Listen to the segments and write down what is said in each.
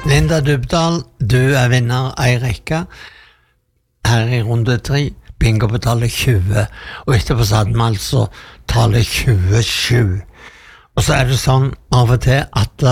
Linda Dybdahl, du vinner ei rekke her I runde 3. Bingo på tallet 20, og etterpå så hadde vi altså tallet 27. Og så det sånn av og til at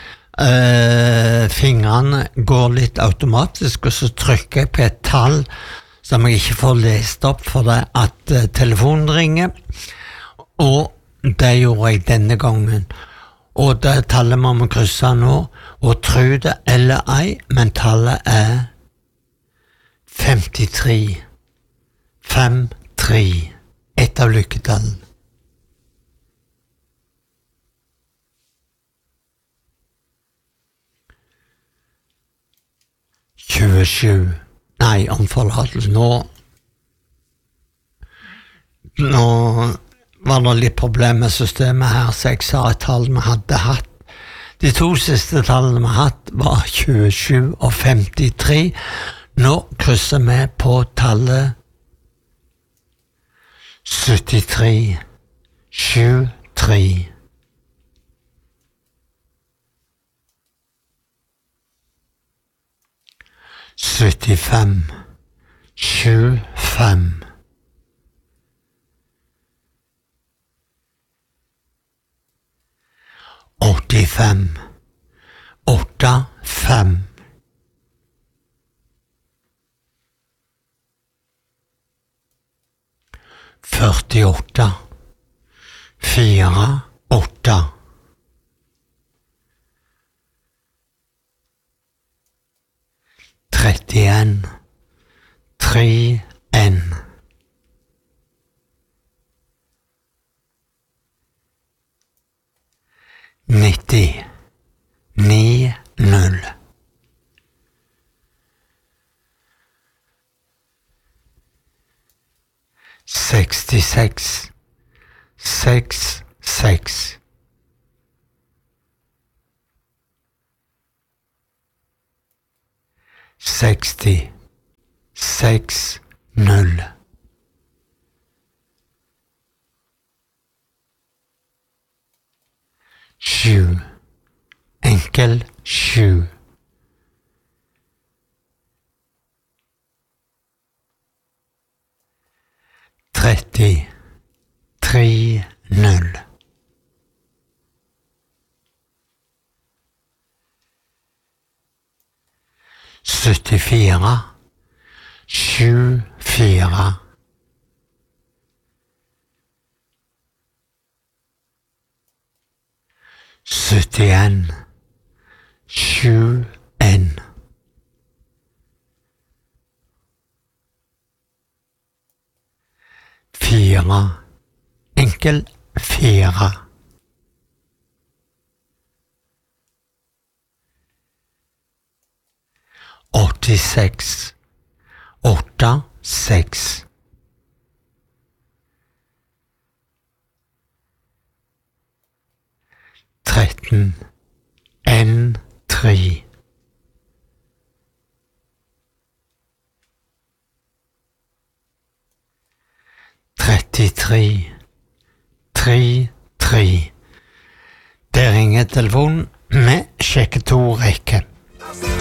fingrene går litt automatisk, og så trykker jeg på et tall som jeg ikke får lest opp for det at telefonen ringer, og det gjorde jeg denne gangen. Og det tallet må vi krysse nå, og tro det eller ei, men tallet 53. 5-3. Et av lykketallene. 27. Nei, om forlatelse. Nå var det litt problem med systemet her, så jeg sa et tall vi hadde hatt. De 2 siste tallene vi hatt var 27 og 53. Nå krysser vi på tallet 73. 7-3. 75. 7-5. 85. 8-5. 48. 4-8. 31. 3-1. 90. 9-0. 66. 6-6. 60. 6-0. 7. Enkel 7. 30. 3-0. 74. 7-4. 71. 7-1. 4. Enkel 4. 86. 8-6. 13. 1-3. 33. 3-3. Der ringer telefonen med sjekke 2 rekke.